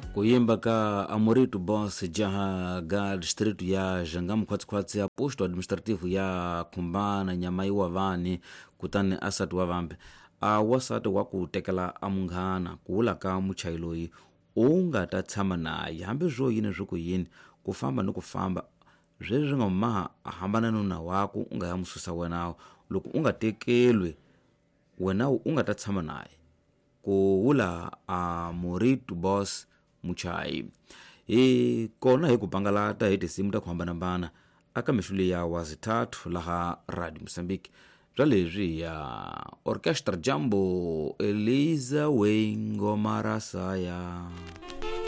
kuyimba ka Amorito Boss jaha ga distrito ya Jangam khwatsikhwatsi ya posto administrativo ya Khumbana Nyamai wa vani kutani asati wa vambe wasati wa ku tekela amunghana kula ka muchayi loyi u nga ta tshama naye hambi swo yini swi ku yini ku famba ni ku famba zweswi nga maha hambana nuna wako u nga ya mususa wena loko u nga tekelwe wena u nga ta tshama naye ku wula Amorito Boss muchayi kona hi ku bangalata hi tinsimu ta ku hambanahambana aka mixuli ya wazithathu laha Radio Mozambique bya leswi ya Orchestra Jambo Eliza Wengoma Rasaya.